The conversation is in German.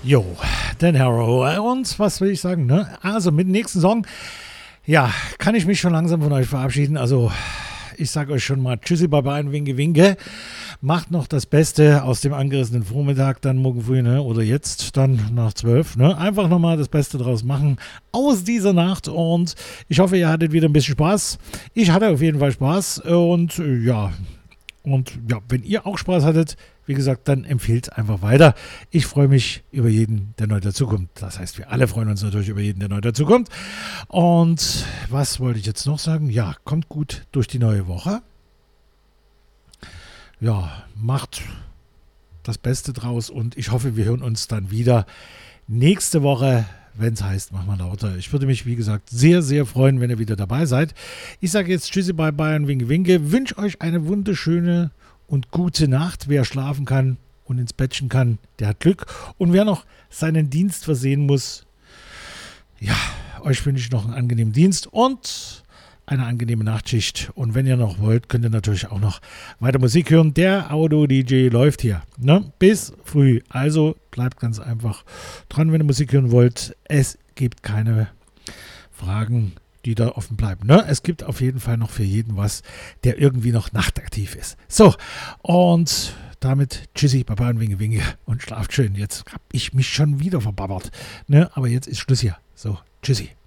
Jo, Dan Harrow. Und was will ich sagen, ne? Also mit dem nächsten Song, ja, kann ich mich schon langsam von euch verabschieden. Also ich sage euch schon mal Tschüssi, Bye-bye und Winke, Winke. Macht noch das Beste aus dem angerissenen Vormittag, dann morgen früh, ne? Oder jetzt, dann nach 12, ne? Einfach nochmal das Beste draus machen aus dieser Nacht. Und ich hoffe, ihr hattet wieder ein bisschen Spaß. Ich hatte auf jeden Fall Spaß. Und ja, wenn ihr auch Spaß hattet, wie gesagt, dann empfehlt einfach weiter. Ich freue mich über jeden, der neu dazukommt. Das heißt, wir alle freuen uns natürlich über jeden, der neu dazukommt. Und was wollte ich jetzt noch sagen? Ja, kommt gut durch die neue Woche. Ja, macht das Beste draus und ich hoffe, wir hören uns dann wieder nächste Woche, wenn es heißt, mach mal lauter. Ich würde mich, wie gesagt, sehr, sehr freuen, wenn ihr wieder dabei seid. Ich sage jetzt Tschüssi, Bye-bye und Winke, Winke. Wünsche euch eine wunderschöne und gute Nacht. Wer schlafen kann und ins Bettchen kann, der hat Glück. Und wer noch seinen Dienst versehen muss, ja, euch wünsche ich noch einen angenehmen Dienst und eine angenehme Nachtschicht. Und wenn ihr noch wollt, könnt ihr natürlich auch noch weiter Musik hören. Der Auto-DJ läuft hier, ne? Bis früh. Also bleibt ganz einfach dran, wenn ihr Musik hören wollt. Es gibt keine Fragen, die da offen bleiben. Ne? Es gibt auf jeden Fall noch für jeden was, der irgendwie noch nachtaktiv ist. So, und damit Tschüssi, Baba und Winke, Winke und schlaft schön. Jetzt habe ich mich schon wieder verbabbert. Ne? Aber jetzt ist Schluss hier. So, Tschüssi.